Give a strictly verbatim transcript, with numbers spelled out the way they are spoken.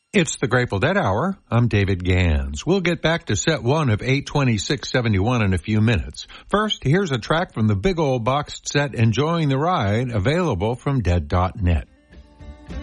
It's the Grateful Dead Hour. I'm David Gans. We'll get back to set one of eight twenty-six seventy-one in a few minutes. First, here's a track from the big old boxed set Enjoying the Ride, available from dead dot net.